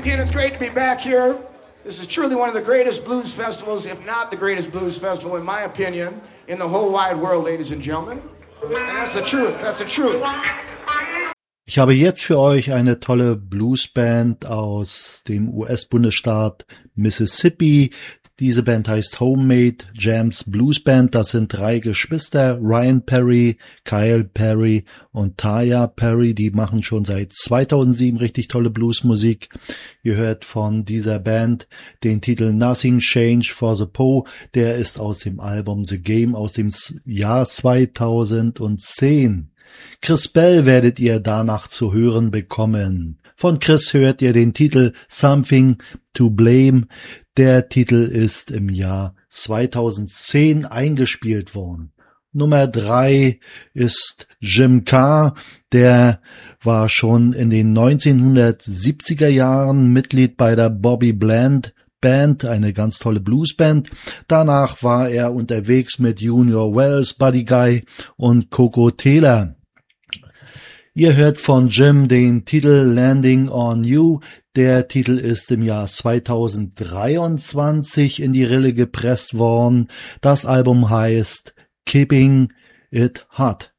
again, it's great to be back here. This is truly one of the greatest blues festivals, if not the greatest blues festival, in my opinion, in the whole wide world, ladies and gentlemen. And that's the truth. That's the truth. Ich habe jetzt für euch eine tolle Bluesband aus dem US-Bundesstaat Mississippi. Diese Band heißt Homemade Jams Blues Band. Das sind 3 Geschwister, Ryan Perry, Kyle Perry und Taya Perry. Die machen schon seit 2007 richtig tolle Bluesmusik. Ihr hört von dieser Band den Titel Nothing Changed for the Po. Der ist aus dem Album The Game aus dem Jahr 2010. Chris Bell werdet ihr danach zu hören bekommen. Von Chris hört ihr den Titel Something to Blame. Der Titel ist im Jahr 2010 eingespielt worden. Nummer 3 ist Jim Carr. Der war schon in den 1970er Jahren Mitglied bei der Bobby Bland Band, eine ganz tolle Bluesband. Danach war er unterwegs mit Junior Wells, Buddy Guy und Coco Taylor. Ihr hört von Jim den Titel Landing on You. Der Titel ist im Jahr 2023 in die Rille gepresst worden. Das Album heißt Keeping It Hot.